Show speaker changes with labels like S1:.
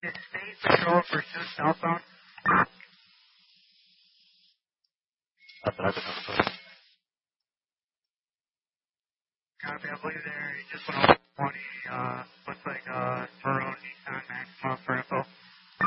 S1: State Patrol Pursuit southbound.
S2: That's what I've been notified.
S1: Copy, I believe there. He just went over 1.